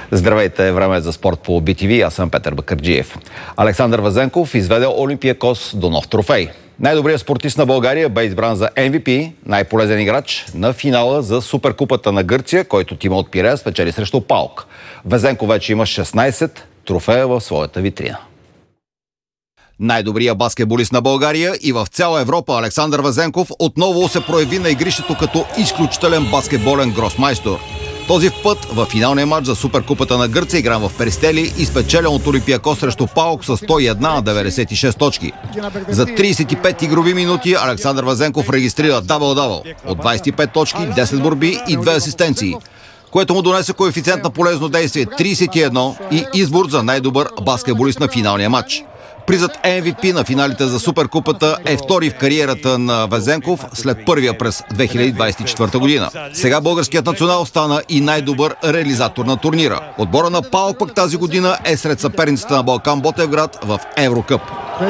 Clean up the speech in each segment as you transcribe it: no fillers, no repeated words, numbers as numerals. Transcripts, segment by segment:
Здравейте, време е за спорт по BTV. Аз съм Петър Бакърджиев. Александър Везенков изведе Олимпиакос до нов трофей. Най-добрият спортист на България бе избран за MVP, най-полезен играч на финала за Суперкупата на Гърция, който тима от Пирея спечели срещу ПАОК. Везенков вече има 16 трофея в своята витрина. Най-добрият баскетболист на България и в цяла Европа Александър Везенков отново се прояви на игрището като изключителен баскетболен гросмайстор. Този път в финалния матч за Суперкупата на Гърция, игран в Перистели и спечелен от Олимпиакос срещу ПАОК с 101 на 96 точки. За 35 игрови минути Александър Везенков регистрира дабъл-дабъл от 25 точки, 10 борби и 2 асистенции, което му донесе коефициент на полезно действие 31 и избор за най-добър баскетболист на финалния матч. Призът MVP на финалите за Суперкупата е втори в кариерата на Везенков след първия през 2024 година. Сега българският национал стана и най-добър реализатор на турнира. Отбора на ПАОК пък тази година е сред съперниците на Балкан Ботевград в Еврокъп.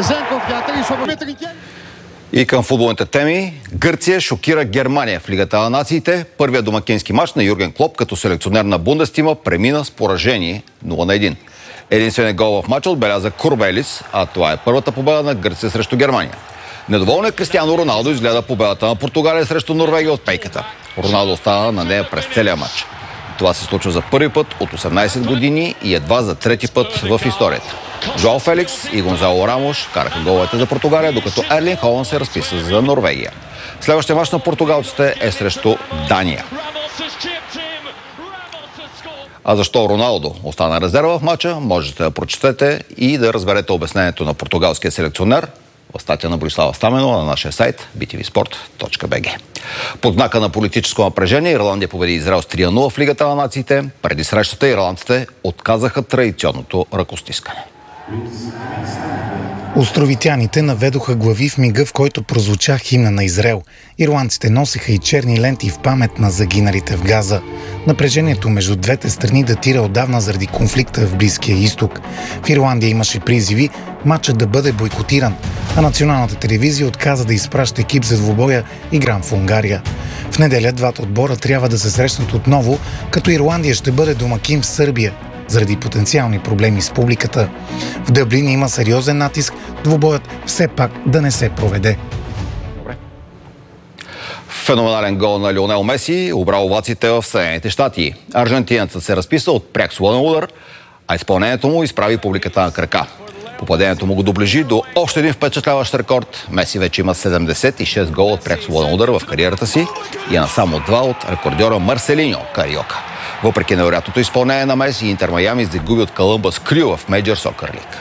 И към футболните теми. Гърция шокира Германия в Лигата на нациите. Първият домакински мач на Юрген Клоп като селекционер на Бундестима премина с поражение 0-1. Единственият гол в матча отбеляза Курбелис, а това е първата победа на Гърция срещу Германия. Недоволният Кристиано Роналдо изгледа победата на Португалия срещу Норвегия от пейката. Роналдо остана на нея през целия матч. Това се случва за първи път от 18 години и едва за трети път в историята. Жоао Феликс и Гонзало Рамош вкараха головете за Португалия, докато Ерлинг Холанд се разписа за Норвегия. Следващия мач на португалците е срещу Дания. А защо Роналдо остана резерва в матча, можете да прочетете и да разберете обяснението на португалския селекционер в статия на Борислава Стаменова на нашия сайт btvsport.bg. Под знака на политическо напрежение Ирландия победи Израел с 3-0 в Лигата на нациите. Преди срещата ирландците отказаха традиционното ръкостискане. Островитяните наведоха глави в мига, в който прозвуча химна на Израел. Ирландците носеха и черни ленти в памет на загиналите в Газа. Напрежението между двете страни датира отдавна заради конфликта в Близкия изток. В Ирландия имаше призиви матчът да бъде бойкотиран, а националната телевизия отказа да изпраща екип за двубоя, игран в Унгария. В неделя двата отбора трябва да се срещнат отново, като Ирландия ще бъде домакин в Сърбия заради потенциални проблеми с публиката. В Дъблин има сериозен натиск двубоят все пак да не се проведе. Феноменален гол на Лионел Меси обрал овациите в Съединените щати. Аржентинецът се разписа от пряк свободен удар, а изпълнението му изправи публиката на крака. Попадението му го доближи до още един впечатляващ рекорд. Меси вече има 76 гола от пряк свободен удар в кариерата си и е на само 2 от рекордьора Марселиньо Кариока. Въпреки невероятното изпълнение на Меси, Интер Майами загуби от Колумбас Крю в Мейджор Сокър Лиг.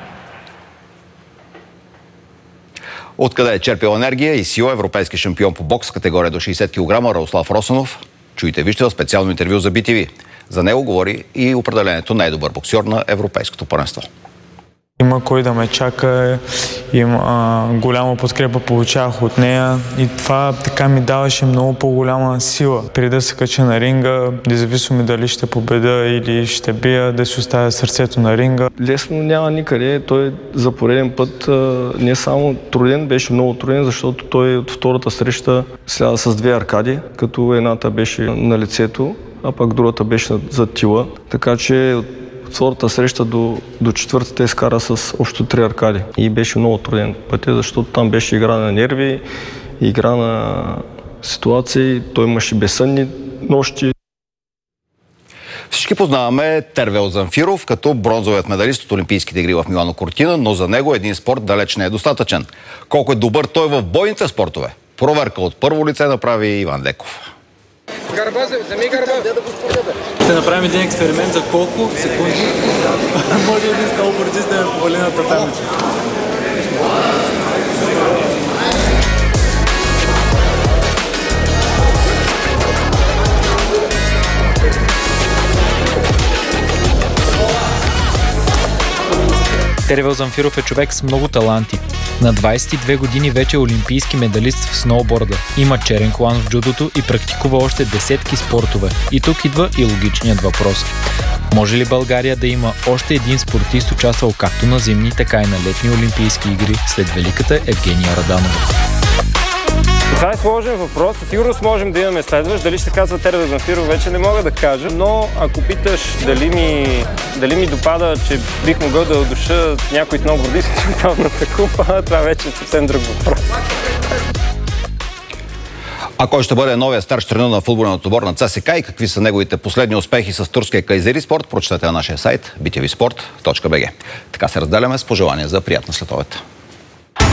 Откъде е черпил енергия и сила европейски шампион по бокс в категория до 60 кг Радослав Росанов? Чуйте, вижте в специално интервю за BTV. За него говори и определението най-добър боксьор на европейското първенство. Има кой да ме чака, голяма подкрепа получавах от нея и това така ми даваше много по-голяма сила. Преди да се кача на ринга, независимо дали ще победа или ще бия, да си оставя сърцето на ринга. Лесно няма никъде. Той за пореден път не само труден, беше много труден, защото той от втората среща сляда с 2 аркади, като едната беше на лицето, а пък другата беше за тила. Така че от втората среща до четвъртата изкара с общо 3 аркади. И беше много труден пътя, защото там беше игра на нерви, игра на ситуации, той имаше безсънни нощи. Всички познаваме Тервел Замфиров като бронзовият медалист от Олимпийските игри в Милано Кортина, но за него един спорт далеч не е достатъчен. Колко е добър той в бойните спортове? Проверка от първо лице направи Иван Деков. Ще направим един експеримент за колко секунди може един сноубордист да ме повали на татамите. Тервел Замфиров е човек с много таланти. На 22 години вече е олимпийски медалист в сноуборда. Има черен колан в джудото и практикува още десетки спортове. И тук идва и логичният въпрос. Може ли България да има още един спортист, участвал както на зимни, така и на летни олимпийски игри след великата Евгения Раданова? Това е сложен въпрос. Със сигурност можем да имаме следващ. Дали ще казва Тереза Замфирова, вече не мога да кажа, но ако питаш дали ми допада, че бих могъл да удуша някой сноубордист в Световната купа, това вече е съвсем друг въпрос. А кой ще бъде новия старши треньор на футболния отбор на ЦСКА и какви са неговите последни успехи с турския Кайзери Спорт, прочетете на нашия сайт btvsport.bg. Така се разделяме с пожелания за приятна следобед.